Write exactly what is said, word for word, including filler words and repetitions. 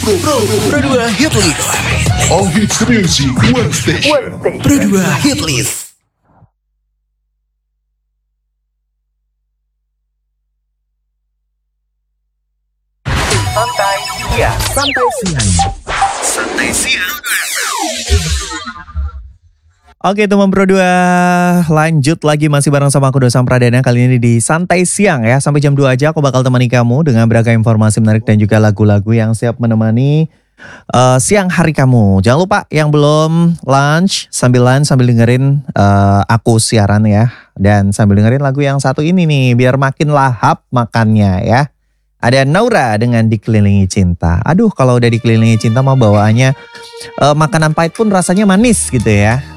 Pro Pro Pro dua Hit List. All hits the music, one station. Pro dua Hit List. Santai siang. Santai siang. Santai siang. Oke teman Pro dua, lanjut lagi masih bareng sama aku Dosam Pradana. Kali ini di Santai Siang ya. Sampai jam dua aja aku bakal temani kamu dengan beragam informasi menarik dan juga lagu-lagu yang siap menemani uh, siang hari kamu. Jangan lupa yang belum lunch, sambil lunch sambil dengerin uh, aku siaran ya. Dan sambil dengerin lagu yang satu ini nih, biar makin lahap makannya ya. Ada Naura dengan Dikelilingi Cinta. Aduh kalau udah dikelilingi cinta mah bawaannya uh, makanan pahit pun rasanya manis gitu ya.